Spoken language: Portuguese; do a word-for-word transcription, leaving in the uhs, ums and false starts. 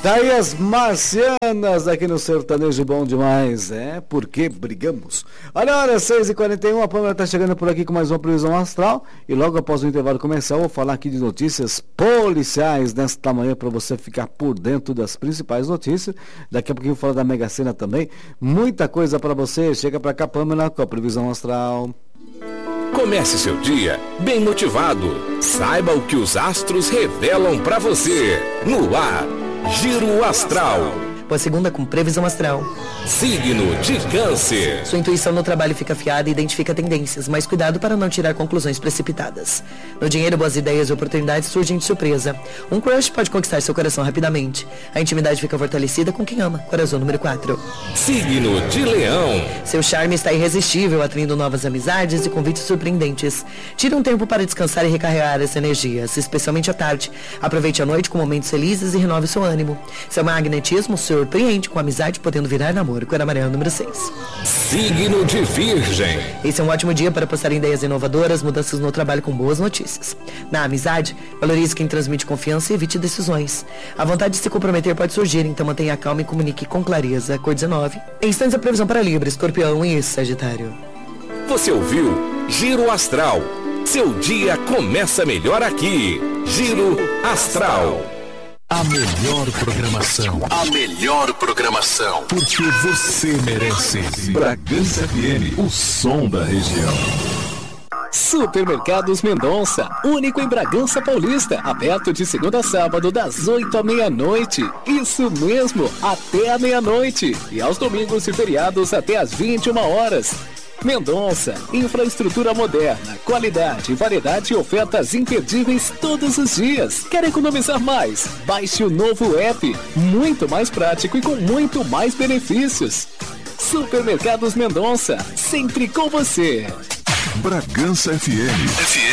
Daí as marcianas aqui no Sertanejo Bom Demais, é porque brigamos. Olha a hora, seis e quarenta e um, a Pâmela está chegando por aqui com mais uma previsão astral e logo após o intervalo comercial vou falar aqui de notícias policiais nesta manhã para você ficar por dentro das principais notícias. Daqui a pouquinho eu falo da Mega Sena também. Muita coisa para você, chega para cá, Pâmela, com a previsão astral. Comece seu dia bem motivado. Saiba o que os astros revelam para você. No ar, Giro Astral. Boa segunda com previsão astral. Signo de Câncer. Sua intuição no trabalho fica afiada e identifica tendências, mas cuidado para não tirar conclusões precipitadas. No dinheiro, boas ideias e oportunidades surgem de surpresa. Um crush pode conquistar seu coração rapidamente. A intimidade fica fortalecida com quem ama. Coração número quatro. Signo de Leão. Seu charme está irresistível, atraindo novas amizades e convites surpreendentes. Tire um tempo para descansar e recarregar as energias, especialmente à tarde. Aproveite a noite com momentos felizes e renove seu ânimo. Seu magnetismo surpreende com a amizade podendo virar namoro. Cor amarela número seis. Signo de Virgem. Esse é um ótimo dia para postar ideias inovadoras, mudanças no trabalho com boas notícias. Na amizade, valorize quem transmite confiança e evite decisões. A vontade de se comprometer pode surgir, então mantenha calma e comunique com clareza. Cor dezenove. Em instantes a previsão para Libra, Escorpião e Sagitário. Você ouviu Giro Astral. Seu dia começa melhor aqui. Giro Astral. A melhor programação. A melhor programação. Porque você merece. Bragança F M, o som da região. Supermercados Mendonça, único em Bragança Paulista, aberto de segunda a sábado das oito à meia-noite. Isso mesmo, até a meia-noite. E aos domingos e feriados até às vinte e uma horas. Mendonça, infraestrutura moderna, qualidade, variedade e ofertas imperdíveis todos os dias. Quer economizar mais? Baixe o novo app, muito mais prático e com muito mais benefícios. Supermercados Mendonça, sempre com você. Bragança F M. F M.